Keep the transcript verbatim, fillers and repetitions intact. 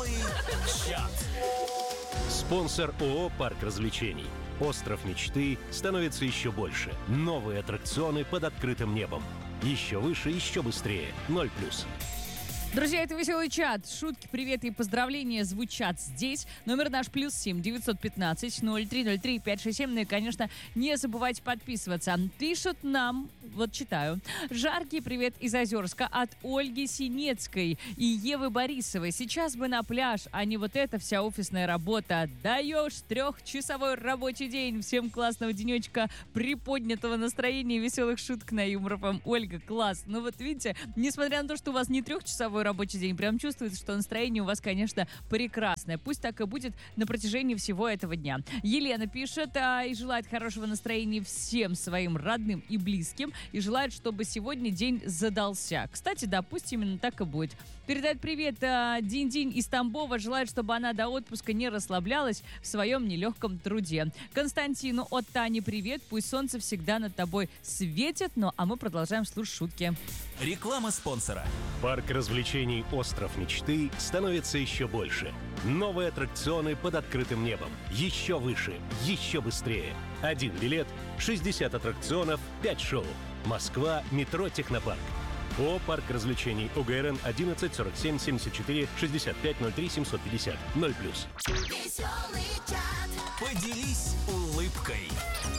Веселый чат. Спонсор ООО «Парк развлечений». Остров мечты становится еще больше. Новые аттракционы под открытым небом. Еще выше, еще быстрее. Ноль плюс. Друзья, это «Веселый чат». Шутки, приветы и поздравления звучат здесь. Номер наш плюс семь девятьсот пятнадцать ноль три ноль три пять шесть семь. Ну и, конечно, не забывайте подписываться. Пишут нам, вот читаю, жаркий привет из Озерска от Ольги Синецкой и Евы Борисовой. Сейчас бы на пляж, а не вот эта вся офисная работа. Даешь трехчасовой рабочий день. Всем классного денечка, приподнятого настроения, веселых шуток на Юмор ФМ. Ольга, класс. Ну вот видите, несмотря на то, что у вас не трехчасовой рабочий день, прям чувствуется, что настроение у вас, конечно, прекрасное. Пусть так и будет на протяжении всего этого дня. Елена пишет а, и желает хорошего настроения всем своим родным и близким, и желает, чтобы сегодня день задался. Кстати, да, пусть именно так и будет. Передает привет а, Динь-Динь из Тамбова, желает, чтобы она до отпуска не расслаблялась в своем нелегком труде. Константину от Тани привет, пусть солнце всегда над тобой светит, ну а мы продолжаем слушать шутки. Реклама спонсора. Парк развлечений «Остров мечты» становится еще больше. Новые аттракционы под открытым небом. Еще выше, еще быстрее. Один билет, шестьдесят аттракционов, пять шоу. Москва, метро «Технопарк». ООО «Парк развлечений». ОГРН одиннадцать сорок семь семьдесят четыре шестьдесят пять ноль три семьсот пятьдесят. Ноль плюс. Веселый чат. Поделись улыбкой.